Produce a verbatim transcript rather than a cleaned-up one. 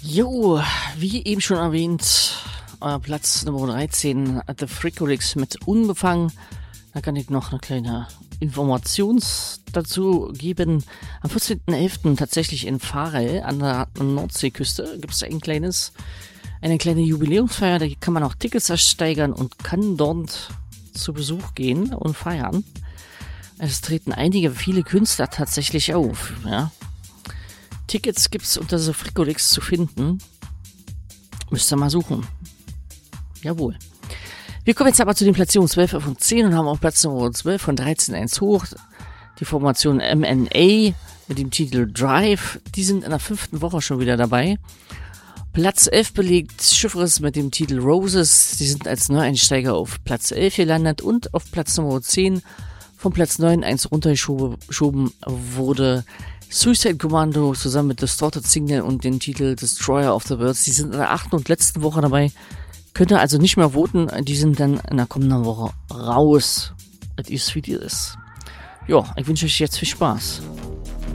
Jo, wie eben schon erwähnt, euer Platz Nummer dreizehn, The Freakolix mit Unbefangen. Da kann ich noch eine kleine Information dazu geben. Am vierzehnten elften tatsächlich in Varel an der Nordseeküste gibt es ein kleines, eine kleine Jubiläumsfeier. Da kann man auch Tickets ersteigern und kann dort zu Besuch gehen und feiern. Es treten einige, viele Künstler tatsächlich auf. Ja. Tickets gibt es unter The Freakolix zu finden. Müsst ihr mal suchen. Jawohl. Wir kommen jetzt aber zu den Platzierungen zwölf, elf und zehn und haben auf Platz Nummer zwölf von dreizehn eins hoch die Formation M N A mit dem Titel Drive. Die sind in der fünften Woche schon wieder dabei. Platz elf belegt Chiffres mit dem Titel Roses. Die sind als Neueinsteiger auf Platz elf gelandet und auf Platz Nummer zehn von Platz neun eins runtergeschoben wurde Suicide Commando zusammen mit Distorted Signal und dem Titel Destroyer of the Birds. Die sind in der achten und letzten Woche dabei. Könnt ihr also nicht mehr voten. Die sind dann in der kommenden Woche raus. Es ist wie es ist. Ja, ich wünsche euch jetzt viel Spaß.